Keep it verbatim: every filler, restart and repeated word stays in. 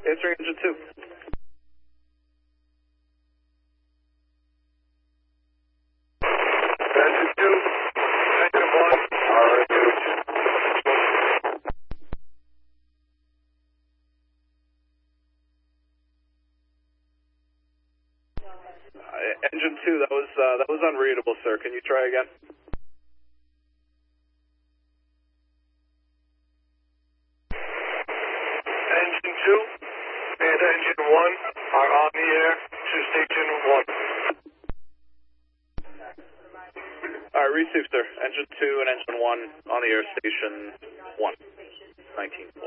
Answering engine two. Engine two, engine one, are engaged. Uh, engine two, that was uh, that was unreadable, sir. Can you try again? Engine two and engine one are on the air to station one. All right, receive, sir. Engine two and engine one on the air, station one. nineteen.